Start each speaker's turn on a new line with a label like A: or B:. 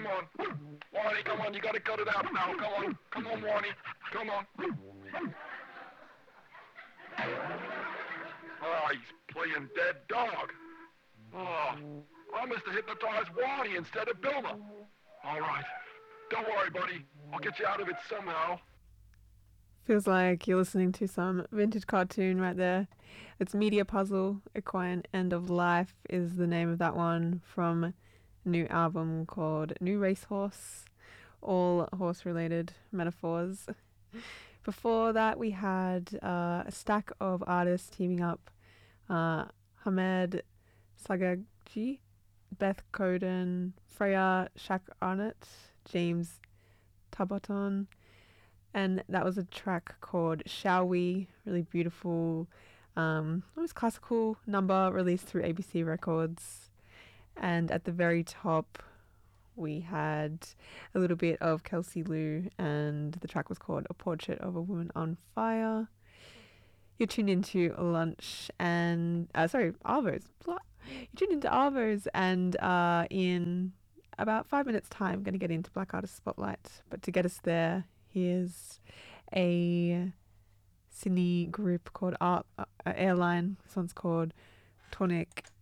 A: come on. Warnie, come on, you gotta cut it out now. Come on, Warnie. Come on. Oh, he's playing dead dog. Oh, I must have hypnotized Warnie instead of Bilma. All right. Don't worry, buddy. I'll get you out of it somehow.
B: Feels like you're listening to some vintage cartoon right there. It's Media Puzzle, Equine End of Life is the name of that one from a new album called New Racehorse. All horse-related metaphors. Before that, we had a stack of artists teaming up. Hamed Sagagji, Beth Coden, Freya Shak Arnott, James Tabaton, and that was a track called Shall We, really beautiful, almost classical number released through ABC Records. And at the very top, we had a little bit of Kelsey Lou, and the track was called A Portrait of a Woman on Fire. You're tuned into Lunch and, Arvos. You're tuned into Arvos, and in about 5 minutes' time, I'm going to get into Black Artist Spotlight. But to get us there, here's a Sydney group called Airline. This one's called Tonic